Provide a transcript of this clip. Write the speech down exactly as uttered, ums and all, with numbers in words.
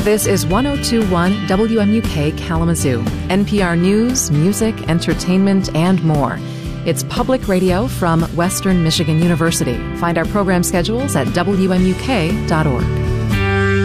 This is one oh two point one W M U K Kalamazoo, N P R News, music, entertainment, and more. It's public radio from Western Michigan University. Find our program schedules at W M U K dot org.